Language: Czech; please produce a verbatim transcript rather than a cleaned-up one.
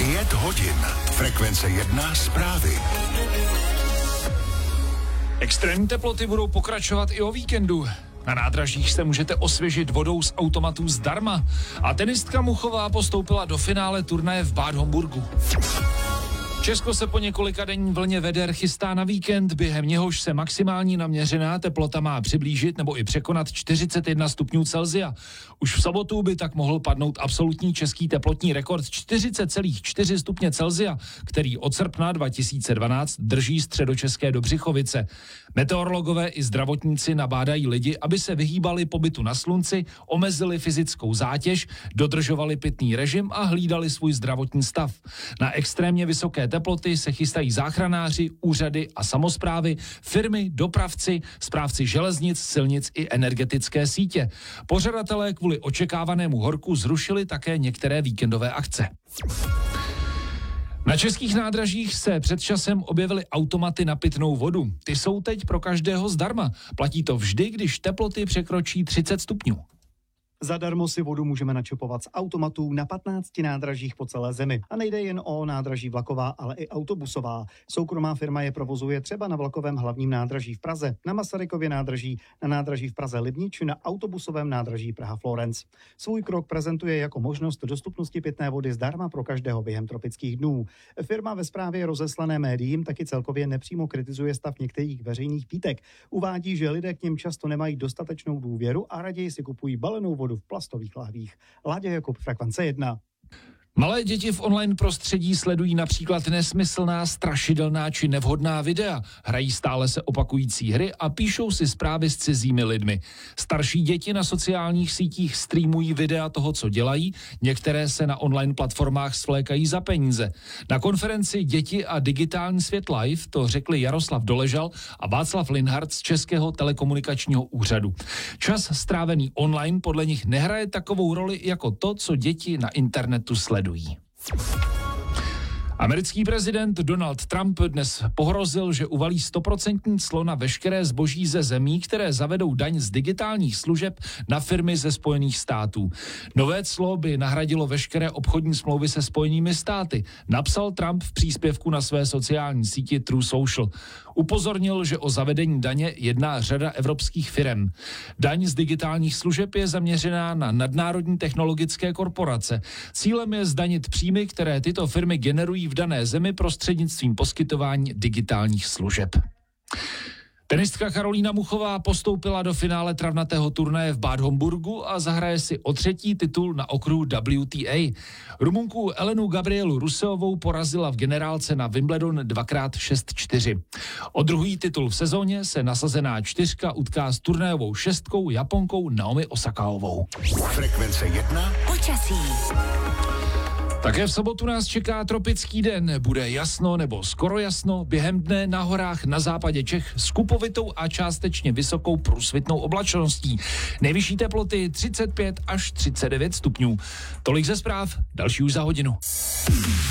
Pět hodin. Frekvence jedna zprávy. Extrémní teploty budou pokračovat i o víkendu. Na nádražích se můžete osvěžit vodou z automatů zdarma. A tenistka Muchová postoupila do finále turnaje v Bad Homburgu. Česko se po několika denní vlně veder chystá na víkend, během něhož se maximální naměřená teplota má přiblížit nebo i překonat čtyřicet jedna stupňů Celsia. Už v sobotu by tak mohl padnout absolutní český teplotní rekord čtyřicet celá čtyři stupně Celsia, který od srpna dva tisíce dvanáct drží středočeské Dobřichovice. Meteorologové i zdravotníci nabádají lidi, aby se vyhýbali pobytu na slunci, omezili fyzickou zátěž, dodržovali pitný režim a hlídali svůj zdravotní stav. Na extrémně vysoké teploty se chystají záchranáři, úřady a samosprávy, firmy, dopravci, správci železnic, silnic i energetické sítě. Pořadatelé kvůli očekávanému horku zrušili také některé víkendové akce. Na českých nádražích se před časem objevily automaty na pitnou vodu. Ty jsou teď pro každého zdarma. Platí to vždy, když teploty překročí třicet stupňů. Zadarmo si vodu můžeme načupovat z automatů na patnácti nádražích po celé zemi. A nejde jen o nádraží vlaková, ale i autobusová. Soukromá firma je provozuje třeba na vlakovém hlavním nádraží v Praze, na Masarykově nádraží, na nádraží v Praze Libni či na autobusovém nádraží Praha Florence. Svůj krok prezentuje jako možnost dostupnosti pitné vody zdarma pro každého během tropických dnů. Firma ve zprávě rozeslané médiím taky celkově nepřímo kritizuje stav některých veřejných pítek. Uvádí, že lidé k něm často nemají dostatečnou důvěru a raději si kupují balenou vodu v plastových lahvích. Láďa Jakub, Frekvence jedna. Malé děti v online prostředí sledují například nesmyslná, strašidelná či nevhodná videa, hrají stále se opakující hry a píšou si zprávy s cizími lidmi. Starší děti na sociálních sítích streamují videa toho, co dělají, některé se na online platformách svlékají za peníze. Na konferenci Děti a digitální svět live to řekli Jaroslav Doležal a Václav Linhart z Českého telekomunikačního úřadu. Čas strávený online podle nich nehraje takovou roli jako to, co děti na internetu sledují. Americký prezident Donald Trump dnes pohrozil, že uvalí stoprocentní clo na veškeré zboží ze zemí, které zavedou daň z digitálních služeb na firmy ze Spojených států. Nové clo by nahradilo veškeré obchodní smlouvy se Spojenými státy, napsal Trump v příspěvku na své sociální síti True Social. Upozornil, že o zavedení daně jedná řada evropských firem. Daň z digitálních služeb je zaměřená na nadnárodní technologické korporace. Cílem je zdanit příjmy, které tyto firmy generují v dané zemi prostřednictvím poskytování digitálních služeb. Tenistka Karolína Muchová postoupila do finále travnatého turnaje v Bad Homburgu a zahraje si o třetí titul na okruhu W T A. Rumunku Elenu Gabrielu Ruseovou porazila v generálce na Wimbledon dvakrát šest čtyři. O druhý titul v sezóně se nasazená čtyřka utká s turnajovou šestkou Japonkou Naomi Osakaovou. Frekvence jedna. Počasí. Také v sobotu nás čeká tropický den. Bude jasno nebo skoro jasno, během dne na horách na západě Čech s kupovitou a částečně vysokou průsvitnou oblačností. Nejvyšší teploty třicet pět až třicet devět stupňů. Tolik ze zpráv, další už za hodinu.